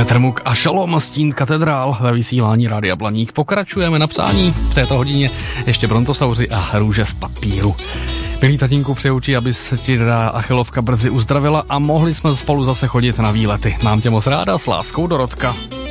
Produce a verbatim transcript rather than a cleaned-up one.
Petr Muk a Šalom Stín katedrál ve vysílání Rádia Blaník. Pokračujeme na psání v této hodině ještě brontosauři a růže z papíru. Milý tatínku, přeju ti, aby se ti achilovka brzy uzdravila a mohli jsme spolu zase chodit na výlety. Mám tě moc ráda, s láskou, Dorotka.